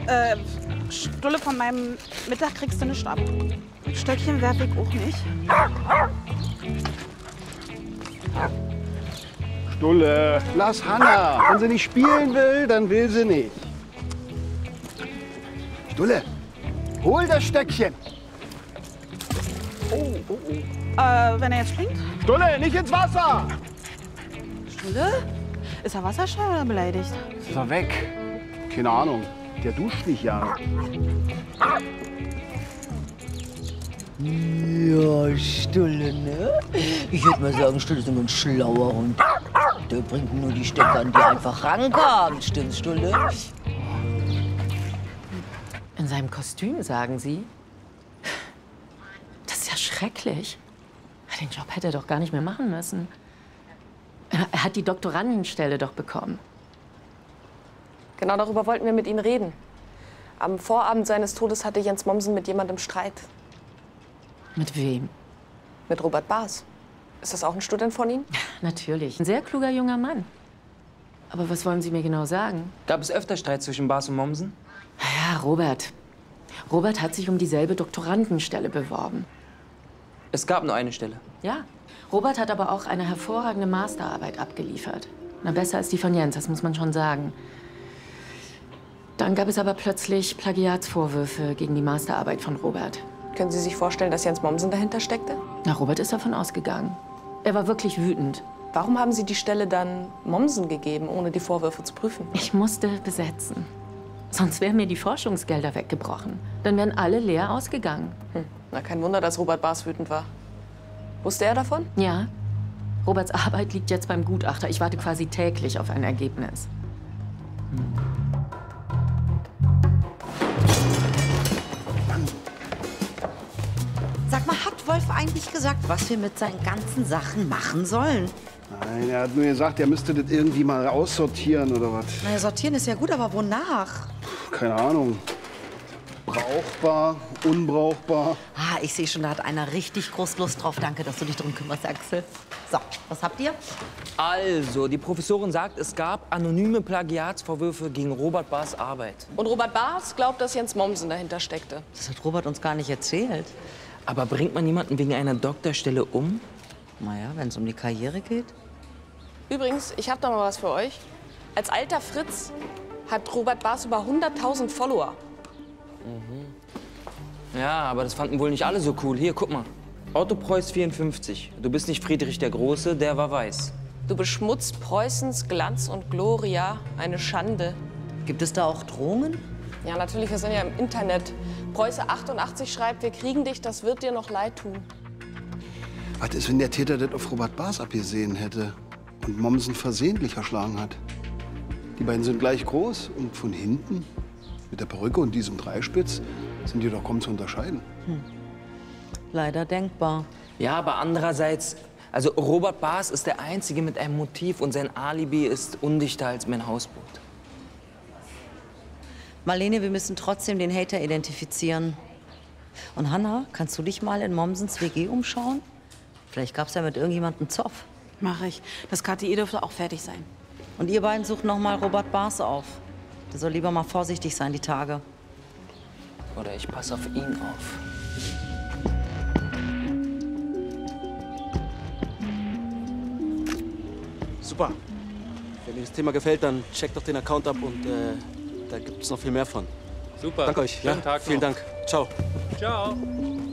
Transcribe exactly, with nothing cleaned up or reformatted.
Äh, Stulle von meinem Mittag kriegst du nicht ab. Stöckchen werf ich auch nicht. Stulle, lass Hanna. Wenn sie nicht spielen will, dann will sie nicht. Stulle, hol das Stöckchen. Oh, oh, oh. Äh, wenn er jetzt springt? Stulle, nicht ins Wasser. Stulle? Ist er wasserscheu oder beleidigt? Ist er weg? Keine Ahnung. Der duscht nicht, ja. Ja, Stulle, ne? Ich würde mal sagen, Stulle ist immer ein schlauer Hund. Der bringt nur die Stecker, an die einfach rankamen. Stimmt's, Stulle? In seinem Kostüm, sagen Sie? Das ist ja schrecklich. Den Job hätte er doch gar nicht mehr machen müssen. Er hat die Doktorandenstelle doch bekommen. Genau darüber wollten wir mit Ihnen reden. Am Vorabend seines Todes hatte Jens Mommsen mit jemandem Streit. Mit wem? Mit Robert Baas. Ist das auch ein Student von Ihnen? Natürlich. Ein sehr kluger junger Mann. Aber was wollen Sie mir genau sagen? Gab es öfter Streit zwischen Baas und Mommsen? Ja, Robert. Robert hat sich um dieselbe Doktorandenstelle beworben. Es gab nur eine Stelle. Ja. Robert hat aber auch eine hervorragende Masterarbeit abgeliefert. Na, besser als die von Jens, das muss man schon sagen. Dann gab es aber plötzlich Plagiatsvorwürfe gegen die Masterarbeit von Robert. Können Sie sich vorstellen, dass Jens Mommsen dahinter steckte? Na, Robert ist davon ausgegangen. Er war wirklich wütend. Warum haben Sie die Stelle dann Mommsen gegeben, ohne die Vorwürfe zu prüfen? Ich musste besetzen. Sonst wären mir die Forschungsgelder weggebrochen. Dann wären alle leer ausgegangen. Hm. Na, kein Wunder, dass Robert Baas wütend war. Wusste er davon? Ja. Roberts Arbeit liegt jetzt beim Gutachter. Ich warte quasi täglich auf ein Ergebnis. Hm. Sag mal, hat Wolf eigentlich gesagt, was wir mit seinen ganzen Sachen machen sollen? Nein, er hat nur gesagt, er müsste das irgendwie mal aussortieren oder was. Na ja, sortieren ist ja gut, aber wonach? Keine Ahnung. Brauchbar, unbrauchbar. Ah, ich sehe schon, da hat einer richtig groß Lust drauf. Danke, dass du dich drum kümmerst, Axel. So, was habt ihr? Also, die Professorin sagt, es gab anonyme Plagiatsvorwürfe gegen Robert Baas' Arbeit. Und Robert Baas glaubt, dass Jens Mommsen dahinter steckte. Das hat Robert uns gar nicht erzählt. Aber bringt man jemanden wegen einer Doktorstelle um? Naja, wenn es um die Karriere geht. Übrigens, ich habe da mal was für euch. Als alter Fritz hat Robert Baas über hunderttausend Follower. Mhm. Ja, aber das fanden wohl nicht alle so cool. Hier, guck mal. Otto Preuß vierundfünfzig. Du bist nicht Friedrich der Große, der war weiß. Du beschmutzt Preußens Glanz und Gloria. Eine Schande. Gibt es da auch Drohungen? Ja, natürlich, wir sind ja im Internet. Preuße achtundachtzig schreibt, wir kriegen dich, das wird dir noch leid tun. Was ist, wenn der Täter das auf Robert Baas abgesehen hätte und Mommsen versehentlich erschlagen hat? Die beiden sind gleich groß und von hinten, mit der Perücke und diesem Dreispitz, sind die doch kaum zu unterscheiden. Hm. Leider denkbar. Ja, aber andererseits, also Robert Baas ist der Einzige mit einem Motiv und sein Alibi ist undichter als mein Hausboot. Marlene, wir müssen trotzdem den Hater identifizieren. Und Hanna, kannst du dich mal in Mommsens W G umschauen? Vielleicht gab's ja mit irgendjemandem Zoff. Mach ich. Das K T I dürfte auch fertig sein. Und ihr beiden sucht noch mal Robert Baas auf. Der soll lieber mal vorsichtig sein, die Tage. Oder ich passe auf ihn auf. Super. Wenn euch das Thema gefällt, dann checkt doch den Account ab und äh, da gibt es noch viel mehr von. Super. Danke euch. Schönen Ja, Tag vielen noch. Dank. Ciao. Ciao.